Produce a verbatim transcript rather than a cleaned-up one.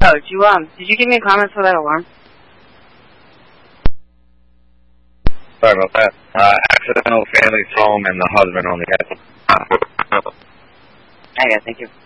Oh, did you, um, did you give me a comment for that alarm? Sorry about that. Uh, accidental family's home and the husband only has. Okay, thank you.